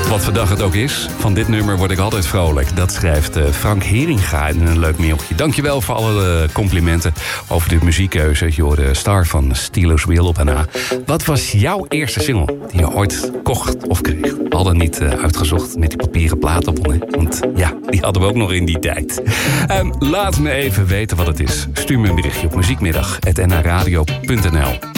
Wat voor dag het ook is, van dit nummer word ik altijd vrolijk. Dat schrijft Frank Heringa in een leuk mailtje. Dankjewel voor alle complimenten over de muziekkeuze. Je hoorde Star van Steelers Wheel op en na. Wat was jouw eerste single die je ooit kocht of kreeg? We hadden niet uitgezocht met die papieren platenbon. Want ja, die hadden we ook nog in die tijd. Laat me even weten wat het is. Stuur me een berichtje op muziekmiddag@nhradio.nl.